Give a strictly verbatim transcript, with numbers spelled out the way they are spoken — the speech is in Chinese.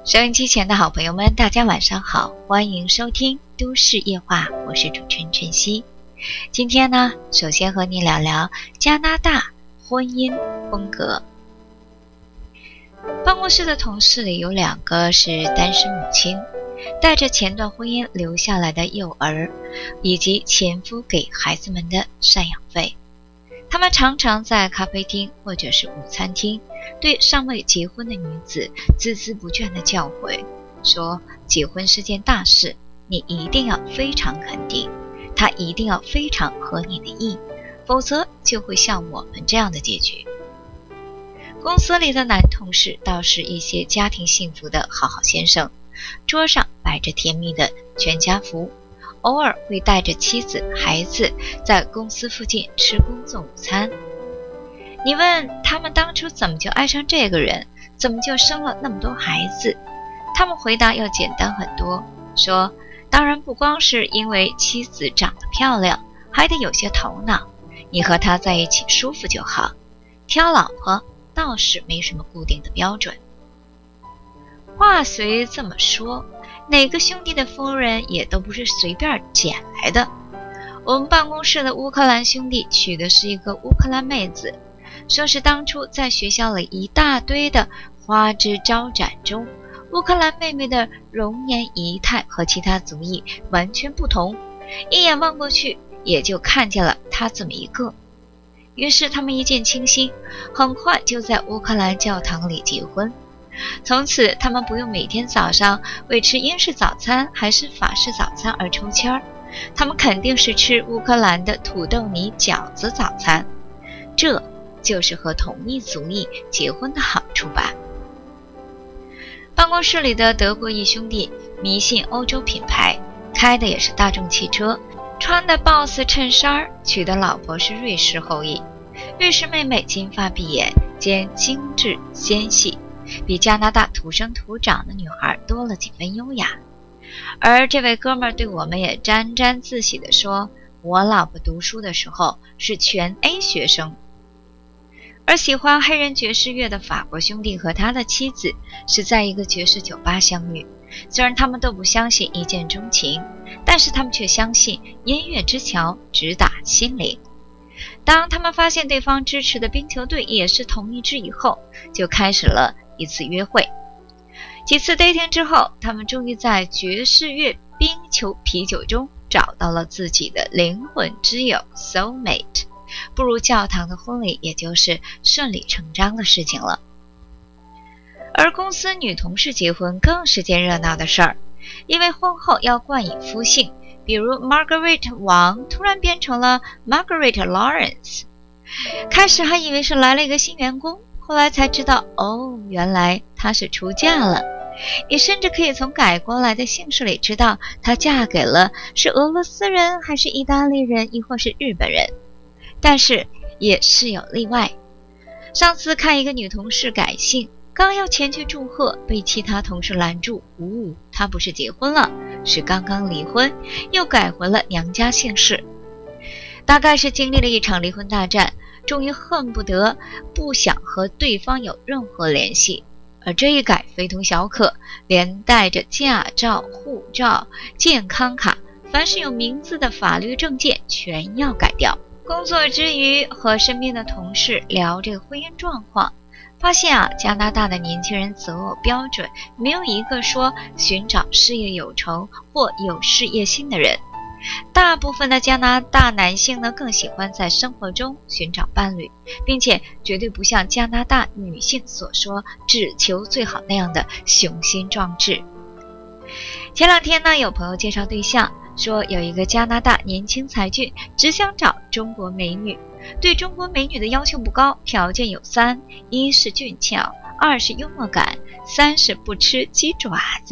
收音机前的好朋友们，大家晚上好，欢迎收听都市夜话，我是主持人晨曦。今天呢，首先和你聊聊加拿大婚姻风格。办公室的同事里有两个是单身母亲，带着前段婚姻留下来的幼儿，以及前夫给孩子们的赡养费。他们常常在咖啡厅或者是午餐厅对尚未结婚的女子孜孜不倦地教诲，说结婚是件大事，你一定要非常肯定，它一定要非常合你的意，否则就会像我们这样的结局。公司里的男同事倒是一些家庭幸福的好好先生，桌上摆着甜蜜的全家福，偶尔会带着妻子孩子在公司附近吃工作午餐。你问他们当初怎么就爱上这个人，怎么就生了那么多孩子，他们回答要简单很多，说当然不光是因为妻子长得漂亮，还得有些头脑，你和她在一起舒服就好，挑老婆倒是没什么固定的标准。话虽这么说，哪个兄弟的夫人也都不是随便捡来的。我们办公室的乌克兰兄弟娶的是一个乌克兰妹子，说是当初在学校里一大堆的花枝招展中，乌克兰妹妹的容颜仪态和其他族裔完全不同，一眼望过去也就看见了她这么一个。于是他们一见倾心，很快就在乌克兰教堂里结婚。从此他们不用每天早上为吃英式早餐还是法式早餐而抽签儿，他们肯定是吃乌克兰的土豆泥饺子早餐。这就是和同一族裔结婚的好处吧。办公室里的德国裔兄弟迷信欧洲品牌，开的也是大众汽车，穿的 boss 衬衫，娶的老婆是瑞士后裔。瑞士妹妹金发碧眼兼精致纤细，比加拿大土生土长的女孩多了几分优雅。而这位哥们儿对我们也沾沾自喜地说，我老婆读书的时候是全 A 学生。而喜欢黑人爵士乐的法国兄弟和他的妻子是在一个爵士酒吧相遇，虽然他们都不相信一见钟情，但是他们却相信音乐之桥直达心灵。当他们发现对方支持的冰球队也是同一支以后，就开始了一次约会。几次 dating 之后，他们终于在爵士乐、冰球、啤酒中找到了自己的灵魂之友 soulmate， 步入教堂的婚礼也就是顺理成章的事情了。而公司女同事结婚更是件热闹的事儿，因为婚后要冠以夫姓，比如 Margaret 王突然变成了 Margaret Lawrence。 开始还以为是来了一个新员工，后来才知道，哦，原来她是出嫁了。你甚至可以从改过来的姓氏里知道她嫁给了是俄罗斯人还是意大利人亦或是日本人。但是也是有例外，上次看一个女同事改姓，刚要前去祝贺，被其他同事拦住，呜、哦，她不是结婚了，是刚刚离婚，又改回了娘家姓氏。大概是经历了一场离婚大战，终于恨不得不想和对方有任何联系。而这一改非同小可，连带着驾照、护照、健康卡，凡是有名字的法律证件全要改掉。工作之余和身边的同事聊这个婚姻状况，发现啊，加拿大的年轻人择偶标准没有一个说寻找事业有成或有事业心的人。大部分的加拿大男性呢，更喜欢在生活中寻找伴侣，并且绝对不像加拿大女性所说只求最好那样的雄心壮志。前两天呢，有朋友介绍对象，说有一个加拿大年轻才俊只想找中国美女，对中国美女的要求不高，条件有三：一是俊俏，二是幽默感，三是不吃鸡爪子。